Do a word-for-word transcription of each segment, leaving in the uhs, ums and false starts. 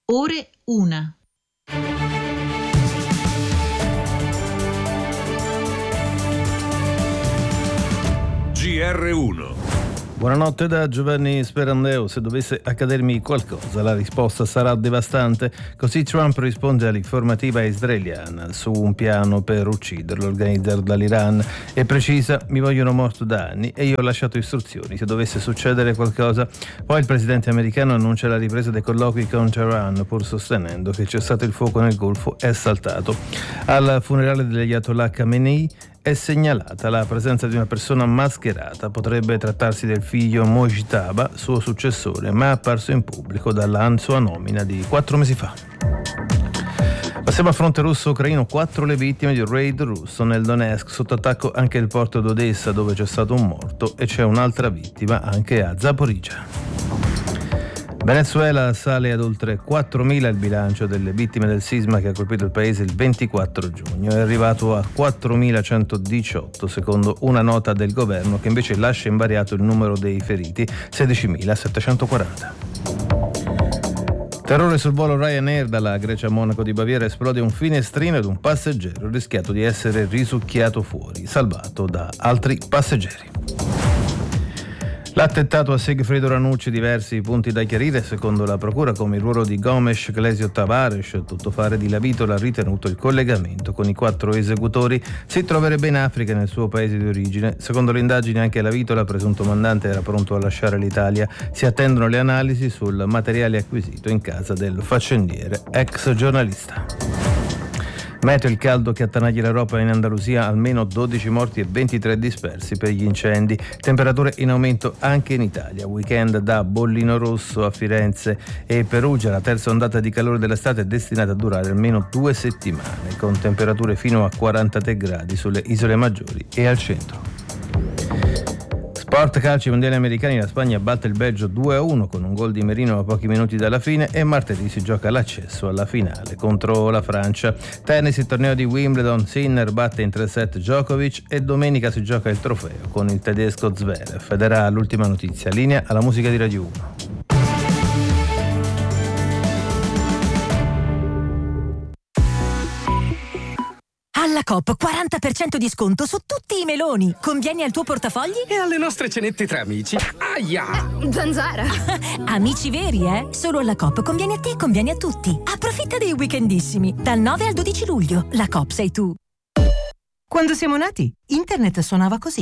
Ore una. G R uno. Buonanotte da Giovanni Sperandeo. Se dovesse accadermi qualcosa, la risposta sarà devastante. Così Trump risponde all'informativa israeliana su un piano per ucciderlo, organizzato dall'Iran, e precisa: mi vogliono morto da anni e io ho lasciato istruzioni se dovesse succedere qualcosa. Poi il presidente americano annuncia la ripresa dei colloqui con Teheran, pur sostenendo che c'è stato il fuoco nel Golfo è saltato. Al funerale dell'Ayatollah Khamenei è segnalata la presenza di una persona mascherata. Potrebbe trattarsi del figlio Mojtaba, suo successore, ma apparso in pubblico dalla sua nomina di quattro mesi fa. Passiamo al fronte russo-ucraino. Quattro le vittime di un raid russo nel Donetsk, sotto attacco anche il porto d'Odessa, dove c'è stato un morto, e c'è un'altra vittima anche a Zaporizhzhia. Venezuela sale ad oltre quattromila il bilancio delle vittime del sisma che ha colpito il paese il ventiquattro giugno. È arrivato a quattromilacentodiciotto, secondo una nota del governo, che invece lascia invariato il numero dei feriti, sedicimilasettecentoquaranta. Terrore sul volo Ryanair dalla Grecia a Monaco di Baviera. Esplode un finestrino ed un passeggero ha rischiato di essere risucchiato fuori, salvato da altri passeggeri. L'attentato a Sigfrido Ranucci, diversi punti da chiarire secondo la procura, come il ruolo di Gomes, Clesio Tavares, tuttofare di Lavitola, ha ritenuto il collegamento con i quattro esecutori. Si troverebbe in Africa, nel suo paese di origine. Secondo le indagini anche Lavitola, presunto mandante, era pronto a lasciare l'Italia. Si attendono le analisi sul materiale acquisito in casa del faccendiere, ex giornalista. Meteo: il caldo che attanaglia l'Europa. In Andalusia almeno dodici morti e ventitré dispersi per gli incendi. Temperature in aumento anche in Italia. Weekend da bollino rosso a Firenze e Perugia. La terza ondata di calore dell'estate è destinata a durare almeno due settimane, con temperature fino a quarantatré gradi sulle isole maggiori e al centro. Sport calcio, mondiali americani. La Spagna batte il Belgio due a uno con un gol di Merino a pochi minuti dalla fine, e martedì si gioca l'accesso alla finale contro la Francia. Tennis, il torneo di Wimbledon. Sinner batte in tre set Djokovic e domenica si gioca il trofeo con il tedesco Zverev. Ed era l'ultima notizia. Linea alla musica di Radio uno. Alla Coop quaranta per cento di sconto su tutti i meloni. Conviene al tuo portafogli? E alle nostre cenette tra amici. Aia! Eh, zanzara! Amici veri, eh? Solo alla Coop conviene a te e conviene a tutti. Approfitta dei weekendissimi. Dal nove al dodici luglio. La Coop sei tu. Quando siamo nati, internet suonava così.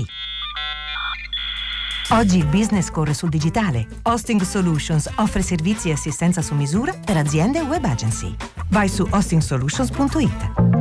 Oggi il business corre sul digitale. Hosting Solutions offre servizi e assistenza su misura per aziende e web agency. Vai su hosting solutions punto it.